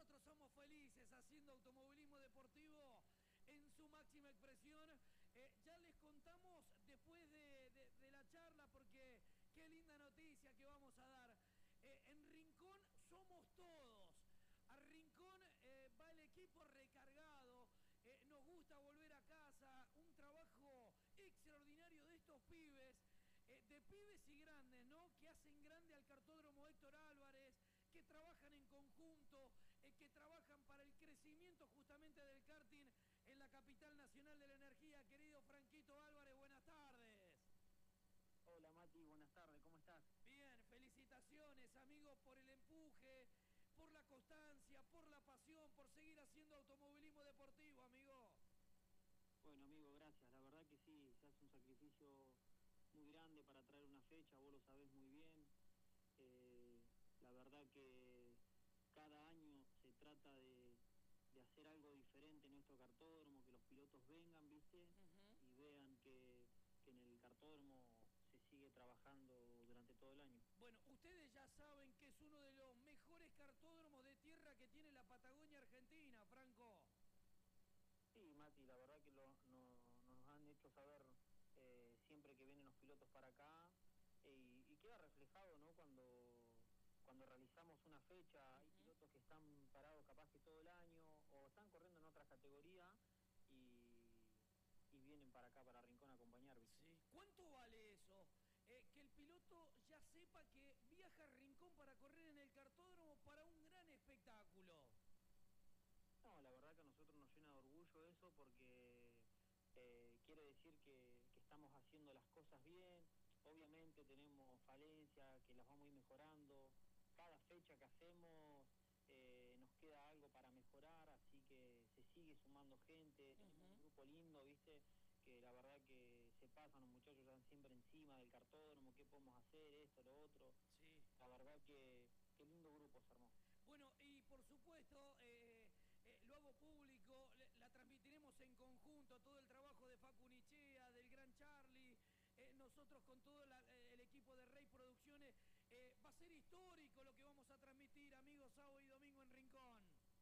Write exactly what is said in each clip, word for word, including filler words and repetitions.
nosotros somos felices haciendo automovilismo deportivo en su máxima expresión. Eh, ya les contamos después de, de, de la charla, porque qué linda noticia que vamos a dar. Eh, en Rincón somos todos. A Rincón eh, va el equipo recargado. Eh, nos gusta volver a casa. Un trabajo extraordinario de estos pibes. Eh, de pibes y grandes, ¿no? Que hacen grande al cartódromo Héctor Álvarez, que trabajan en conjunto, eh, que trabajan para el crecimiento justamente del karting en la capital nacional de la energía. Querido Franquito Álvarez, buenas tardes. Hola Mati, buenas tardes, ¿cómo estás? Bien, felicitaciones, amigo, por el empuje, por la constancia, por la pasión, por seguir haciendo automovilismo deportivo, amigo. Bueno, amigo, gracias. La verdad que sí, se hace un sacrificio muy grande para traer una fecha, vos lo sabés muy bien. Eh, la verdad que cada año se trata de, de hacer algo diferente en nuestro cartódromo, que los pilotos vengan, ¿viste? Uh-huh. Y vean que, que en el cartódromo se sigue trabajando durante todo el año. Bueno, ustedes ya saben que es uno de los mejores cartódromos de tierra que tiene la Patagonia Argentina, Franco. Sí, Mati, la verdad que lo, no, nos han hecho saber eh, siempre que vienen los pilotos para acá, eh, y, y queda reflejado, ¿no? Cuando, cuando realizamos una fecha, uh-huh. Hay pilotos que están parados capaz que todo el año o están corriendo en otras categorías y, y vienen para acá, para Rincón, a acompañar, ¿viste? Sí. ¿Cuánto vale eso? Eh, que el piloto ya sepa que viaja a Rincón para correr en el cartódromo para un gran espectáculo. No, la verdad que a nosotros nos llena de orgullo eso, porque eh, quiere decir que, que estamos haciendo las cosas bien. Obviamente tenemos falencias que las vamos a ir mejorando. Cada fecha que hacemos eh, nos queda algo para mejorar, así que se sigue sumando gente. Uh-huh. Tenemos un grupo lindo, ¿viste? Que la verdad que se pasan, los muchachos están siempre encima del cartódromo, qué podemos hacer, esto, lo otro. Sí. La verdad que qué lindo grupo se armó. Bueno, y por supuesto, eh, eh, lo hago público, la transmitiremos en conjunto, todo el trabajo de Facu Nichea, del Gran Charlie, eh, nosotros con todo la, el equipo de Rey Producciones. Eh, va a ser histórico lo que vamos a transmitir, amigos, sábado y domingo en Rincón.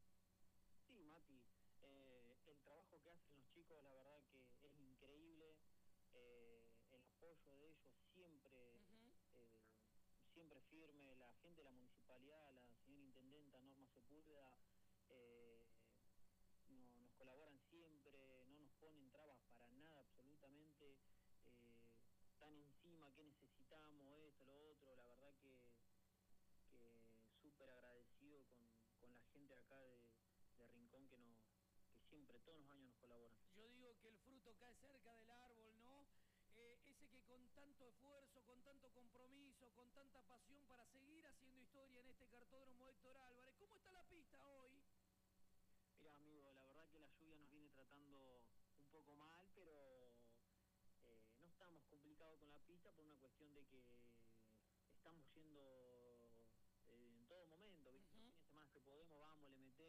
Sí, Mati, eh, el trabajo que hacen los chicos, la verdad que es increíble. Eh, el apoyo de ellos siempre, uh-huh. eh, siempre firme. La gente de la municipalidad, la señora intendenta Norma Sepúlveda, eh, no, nos colaboran siempre, no nos ponen trabas para nada absolutamente. Eh, están encima, qué necesitamos, esto, lo otro. La verdad que, que súper agradecido con, con la gente acá de, de Rincón que nos que siempre, todos los años nos colaboran. Yo digo que el fruto cae cerca del árbol, ¿no? Eh, ese que con tanto esfuerzo, con tanto compromiso, con tanta pasión para seguir haciendo historia en este cartódromo Héctor Álvarez. ¿Cómo está la pista hoy? Mira, amigo, la verdad que la lluvia nos viene tratando un poco mal, pero eh, no estamos complicados con la pista por una cuestión de que estamos yendo eh, en todo momento, ¿viste? Uh-huh. Los fines de semana que podemos, vamos, le metemos.